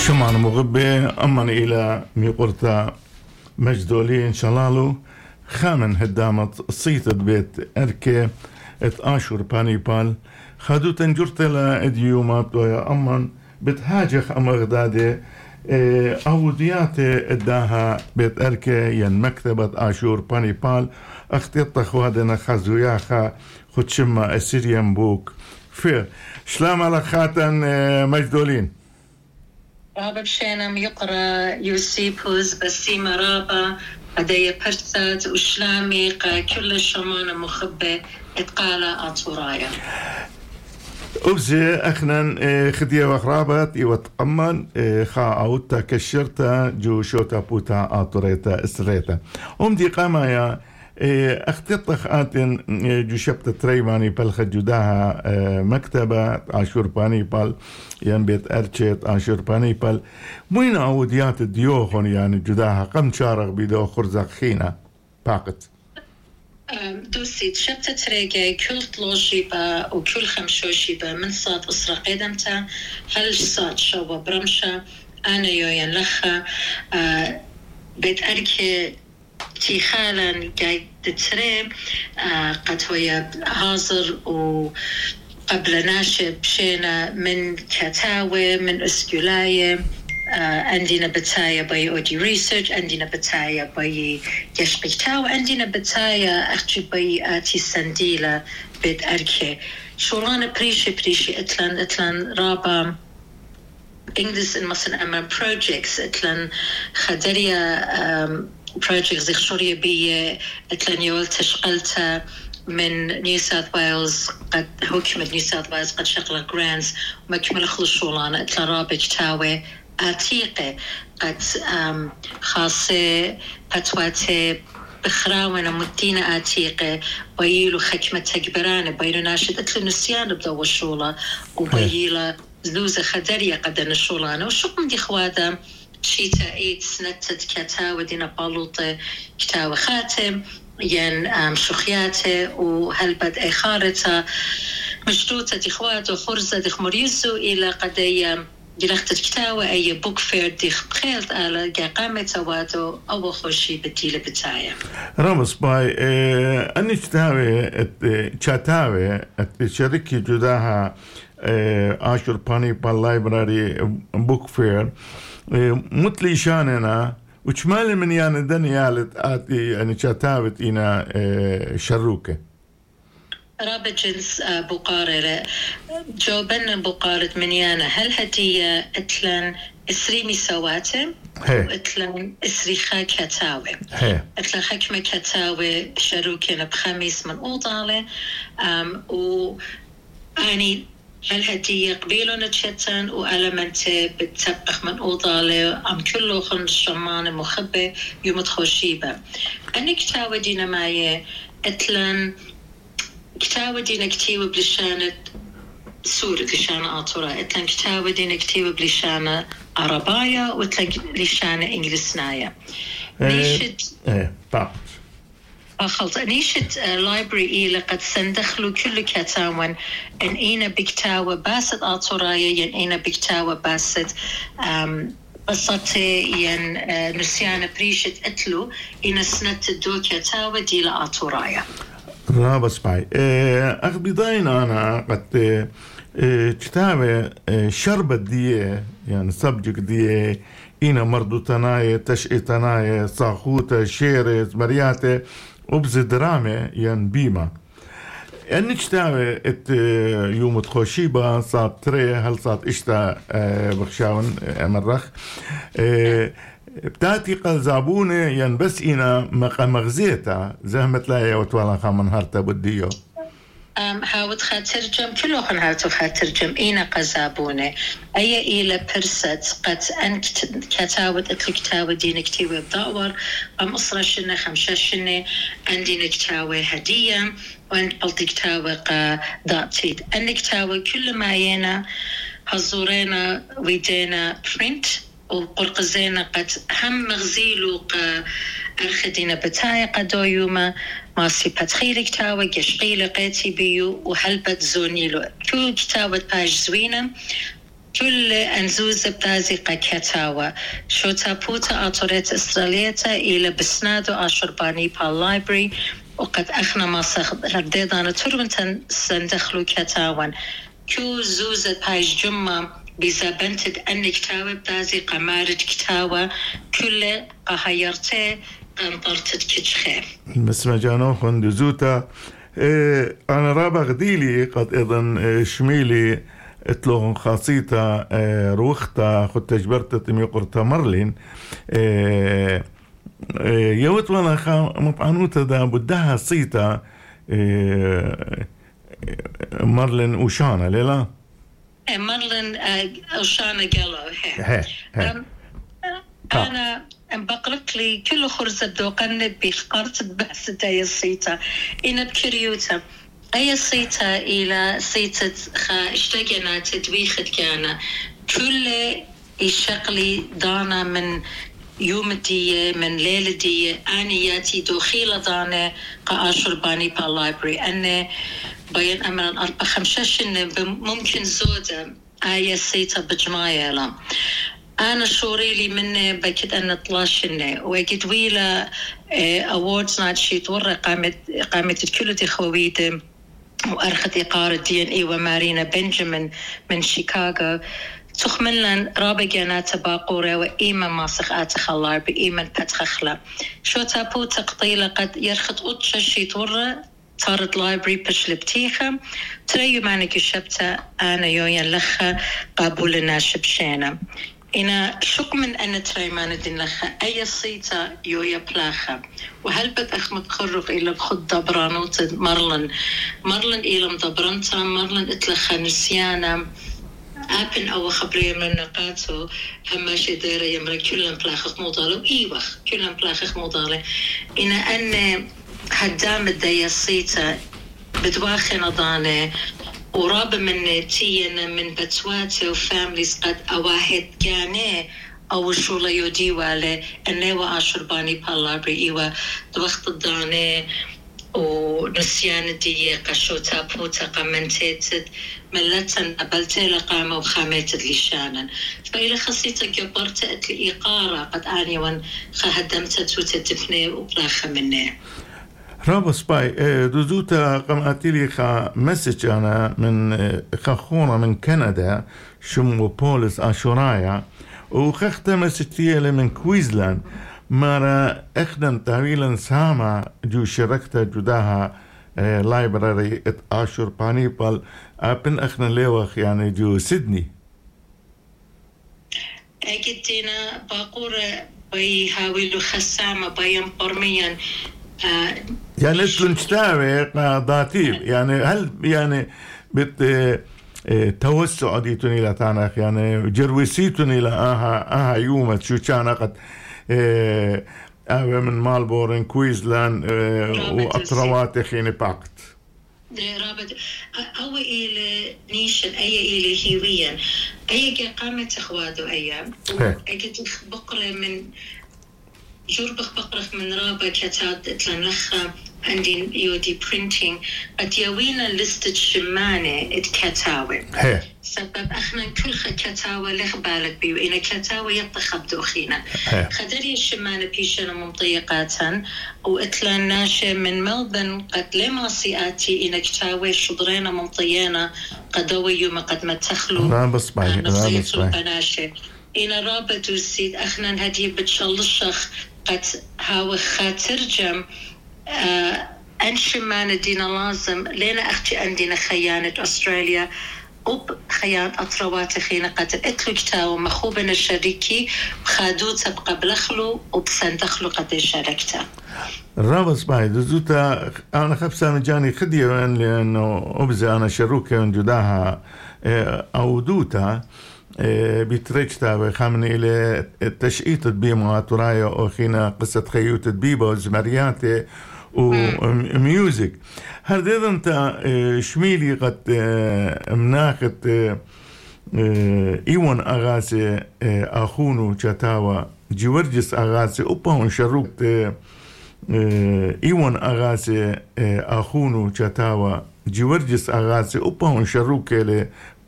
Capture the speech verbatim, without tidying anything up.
شمعنا مغبة أمن إلى ميقرتا مجدولي إن شاء الله خامن هدامت صيتت بيت أركي ات آشور بانيبال خادو تنجرت لا إديومات ويا أمن بتهاجخ أمغدادي أودياتي إداها بيت أركي ين مكتبة آشور بانيبال اختيط خوادنا خزوياخا خدشما السيريان بوك فير شلام على خاتن مجدولين رابا بشينم يقرأ يوسيبوز بسيمة رابا هدايا برسات وشلامي كل شمانة مخبة اتقالة أطورايا أبزي أخنا خدية وخرابات يوتقمن خا أوتا كشرتا جو شوتا بوتا أطوريتا إسريتا أم دي قامايا اختطخ آتن جو شبت تريماني بلخ جداها مكتبة عاشور بانيبال ين بيت أرشيت عاشور بانيبال وين عوديات الديوخون يعني جداها قم شارغ بيدو خرزاق خينا باقت دوسي شبت تريجي كل طلوشيبا وكل خمشوشيبا من صاد أسرة قدمتا هل صاد شوا برمشا أنا يوين لخا بيت أركي تي خالا قاعد تتريم آه قد هو حاضر وقبل ناشب شينا من كتاوي من اسكولاية آه عندنا بتايا باي اودي ريسيرش عندنا بتايا باي يشقيتاو عندنا بتايا اختي باي اتي سنديلة بيت اركي شورانا بريشي بريشي اتلان اتلان رابا انجلس ان مثلا اما بروجيكتس اتلان خدريا projects زخشورية بي اتلانيول تشغلتها من نيو ساوث ويلز قد حكومة نيو ساوث ويلز قد شغلة جرانز ومكمل خلص شغلانة اتلا رابج تاوي عتيقة قد خاصة بتواتي بخراونا مدينة عتيقة بيلو حكمة تكبرانة بيلو ناشد اتلا نسيان بدو الشغلة وبيلو زلوزة خدرية قد الشغلانة وشكم دي خوادا شيتا ايت سنتت كتاوة دينا بالوطة كتاوة خاتم ين شخياته وهلبد اخارته مشروطة دي خواتو خرزة دي خمريزو الى قدية جلختت كتاوة اي بوك فير دي خبخيلت على قامة واتو او خوشي بديلة بتايا رامس باي اه اني كتاوة كتاوة شركي جداها آشور بانيبال لايبراري بوك فير متلي شاننا وشمال من يعني دنيالت آتي يعني شاتاوت إنا شروكة رابط جنس بقارة جو بن بقارة منيانا هل هدية اتلان اسريمي سواتم اتلان اسريخا كتاوي اتلان حكمة كتاوي شروكة بخميس من أوضالة و يعني هل هدية قبيلون تشتن وألمنت بتسبخ من أوضالة أم كله خن الشمان مخبة يوم تخوشيبة أنا كتاوة دينا ماي أتلان كتاوة دينا كتيوة بلشانة سورة لشانة آطورة أتلان كتاوة دينا كتيوة بلشانة عربايا وأتلان لشانة إنجلسنايا نيشد إيه بعض خلص نيشت لايبرري إلى قد سندخلوا كل كتاون إن إينا بكتاوة باسد آطورايا ين إينا بكتاوة باسد قصتي ين نسيانة بريشت أتلو إينا سنت دو كتاوة دي لآطورايا رابس باي أخذ بداين أنا قد كتاوة شربت دي يعني سبجك دي إينا مردو تناية تشئي تناية صاخوتة شيرت مرياتة وبز درامة ين بيما يعني كتاوة ات يوم تخوشيبا صاب تري هل صاب اشتا بخشاون مرخ بتاتي قل زابونة ين بس إينا مغزيتا زهمت لايا وتوالا خامن هارتا بديو هاوت خاترجم كله خن هاتو خاترجم إينا قزابونة أي إيلا برست قد أنت كتاوت أتلكتاوة دينا كتاوة بدأور أم أصرا شنة خمشة شنة عندنا كتاوة هدية وأنت بلتي كتاوة قا ضاعتيد أن كتاوة كل ما ينا هزورينا ويدينا برنت وقرقزينا قد هم مغزيلو قا أرخدينا بتايا قدو يوما ماسي باتخيل كتاوة قشقيلة قيتي بيو وهلبت زونيلو كل كتاوة باج زوينة كل أنزوز بتازيقة كتاوة شو تابوتا أطوريت إسرائيليتا إلى بسنادو أشرباني باللايبري وقد أخنا ما رديدانا ترمتن سندخلو كتاوان كو زوزة بايش جمع بزابنتد أن كتاوة بتازيقة مارج كتاوة كل قهيرتي قنطرتد كتشخير بس ما جانو خندزوتا إيه أنا رابع غديلي قد إذن شميلي اتلوهم خاصيتا إيه روختا خد تجبرت تميقرتا مرلين إيه إيه يوت وانا خا مطعنوتا دا بدها صيتا إيه مرلين وشانا ليلا مرلين وشانا قالوا هي أنا بقرت لي كل خرزة دوقن بخقرت بحث داي الصيتا إن بكريوتا أي صيتا إلى صيتا خا اشتقنا تدويخت كان كل الشقلي دانا من يوم الدية من ليلة دية آنياتي دوخيلة دانا قاشر باني باللايبري أنا بين أمرا أربع خمسة ممكن زودة آية صيتا بجماية لا أنا شوري لي منه بكد أن طلاشنه وقد ويلا أوردز ناتشيت ورا قامت قامت الكل دي خويدة وأرخت إقارة دي إن إي ومارينا بنجامين من شيكاغو تخملن رابقنا تباقورة وإيما ماسخ آتخلار بإيما بتخخلا شو تابو تقطيلة قد يرخت أطشا شيت ورا صارت لايبري بشلبتيخة تريو معنى كشبتا أنا يوين لخا قابولنا شبشينا إنا شك من أن تريمان الدين لخا أي صيتا يويا بلاخا وهل بد أخمد خرق إلا بخد دبرانوت مرلن مرلن إلا مدبرنتا مرلن اتلخا نسيانا أبن أو خبرية من نقاطه هما شديرة يمرا كلن بلاخخ موضالة إيوخ كلن بلاخخ موضالة إنا أن هدام الدايا صيتا بدواخنا ضاني وراب من تينا من بتواتي وفامليز قد أواهد كاني أو شولا يودي والي أني وعشرباني باللابري إيوا دوخت الضاني ونسيان دي قشوتا بوتا قمنتيتد ملتن قبلتي لقامة وخاميتد لشانا فإلى خصيتا قبرت أتلي إقارة قد آني وان خهدمت توتا تفني وبلاخة مني رابا سباي دوزوتا قمعتي لي خا مسج أنا من خخونة من كندا شمو بولس أشورايا وخخت مسجتي من كويزلاند مرة أخدم طويلا سامع جو شركتا جداها لايبراري ات آشور بانيبال أبن أخنا ليوخ يعني جو سيدني أجدنا باقورة بيهاولو خسامة بيان برميا يعني تلنشتاوي ضاتيب يعني هل يعني بت توسع ديتوني لتاناخ يعني جرويسيتوني لآها آها يومت شو كان قد أه من مالبورن كويزلاند أه وأطروات خيني باقت رابط أو إلى نيشن أي إلى هيويا أي قامت أخواتو أيام أجد بقرة من جربخ بقرخ من رابط كتاد تلنخا عندي يودي برينتينج أتيوينا لستة شمانة اتكتاوي سبب أخنا كل كتاوى لخ بالك بيو إن كتاوى يطخب دوخينا خدري الشمانة بيشنا ممطيقاتا وإتلاناشة من ملبن قد لما سياتي إن كتاوى شضرينا ممطيانا قدوي يوم قد ما تخلو نصيص البناشة إن رابط وسيد أخنا هدي بتشلشخ قد هاو خاترجم آه أنشمانة دينا لازم لنا أختي عندنا خيانة أستراليا وب خيانة أطروات خينا قد اتلقتا ومخوبنا الشريكي وخادو تبقى بلخلو وبسندخلو قد شاركتا الرابط باي دزوتا أنا خبسة من جاني خدية لأنه أبزي أنا شروكة من جداها أو دوتا بيتريكتا وخامن إلى تشقيط بيما ترايا وخينا قصة خيوت بيبا وزمرياتي وميوزك هل انت شميلي قد مناخت ايوان اغاسي اخونو شتاوا جورجس اغاسي اوباون شروك ايوان اغاسي اخونو شتاوا جورجس اغاسي اوباون شروك